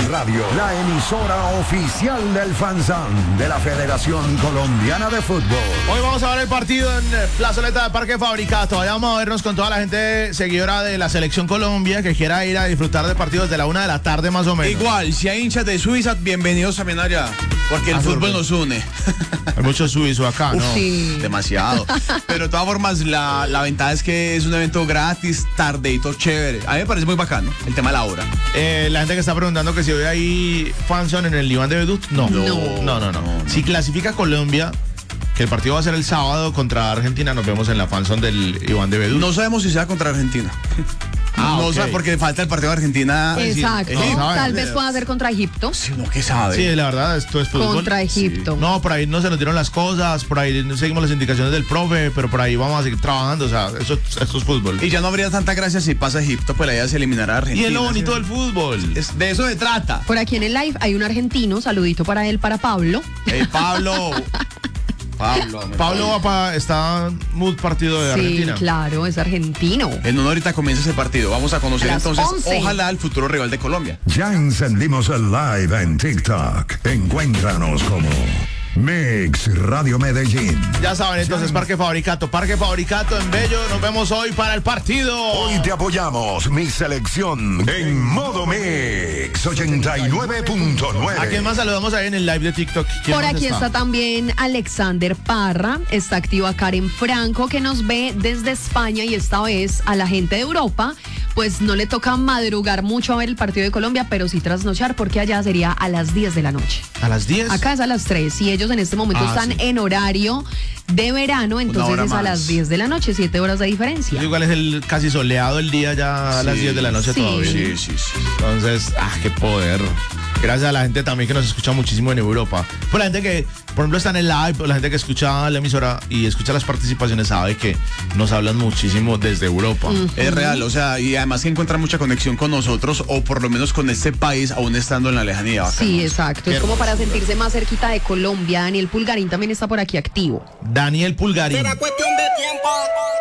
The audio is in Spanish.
Radio, la emisora oficial del FanZón de la Federación Colombiana de Fútbol. Hoy vamos a ver el partido en Plazoleta de Parque Fabricato. Allá vamos a vernos con toda la gente seguidora de la Selección Colombia que quiera ir a disfrutar de partidos de la 1 de la tarde más o menos. Igual, si hay hinchas de Suiza, bienvenidos también allá, porque el fútbol nos une. Hay mucho suizo acá, ¿no? Sí. Demasiado. Pero de todas formas, la ventaja es que es un evento gratis, tardeito, chévere. A mí me parece muy bacano el tema de la hora. La gente que está preguntando que si hoy hay FanZón en el Iván de Bedut, no. Si clasifica Colombia, que el partido va a ser el sábado contra Argentina, nos vemos en la FanZón del Iván de Bedut. No sabemos si sea contra Argentina. No sabe porque falta el partido de Argentina. Exacto. Tal vez pueda ser contra Egipto. Sí, no, ¿qué sabe? Sí, la verdad, esto es fútbol. Contra Egipto. Sí. No, por ahí no se nos dieron las cosas, por ahí no seguimos las indicaciones del profe, pero por ahí vamos a seguir trabajando, o sea, esto es fútbol. Y ya no habría tanta gracia si pasa Egipto, pues la idea es eliminar a Argentina. Y es lo bonito del fútbol. De eso se trata. Por aquí en el live hay un argentino, saludito para él, para Pablo. Pablo está mood partido de Argentina. Sí, claro, es argentino. En una horita comienza ese partido. Vamos a conocer entonces, 11. ojalá, el futuro rival de Colombia. Ya encendimos el live en TikTok. Encuéntranos como Mix Radio Medellín. Ya saben, entonces Parque Fabricato en Bello. Nos vemos hoy para el partido. Hoy te apoyamos, mi selección, en modo Mix 89.9. ¿A quién más saludamos ahí en el live de TikTok? Por aquí está también Alexander Parra, está activa Karen Franco, que nos ve desde España, y esta vez a la gente de Europa pues no le toca madrugar mucho a ver el partido de Colombia, pero sí trasnochar, porque allá sería a las 10 de la noche. ¿A las 10? Acá es a las 3 y ellos en este momento están en horario de verano, entonces es a las 10 de la noche, 7 horas de diferencia. Igual es el casi soleado el día ya a las 10 de la noche todavía. Sí. Entonces, qué poder. Gracias a la gente también que nos escucha muchísimo en Europa. Pues la gente que, por ejemplo, está en el live, la gente que escucha la emisora y escucha las participaciones sabe que nos hablan muchísimo desde Europa. Es real, o sea, y además que encuentra mucha conexión con nosotros, o por lo menos con este país, aún estando en la lejanía. Sí, exacto. Es como para sentirse más cerquita de Colombia. Daniel Pulgarín también está por aquí activo. Daniel Pulgarín. Será cuestión de tiempo.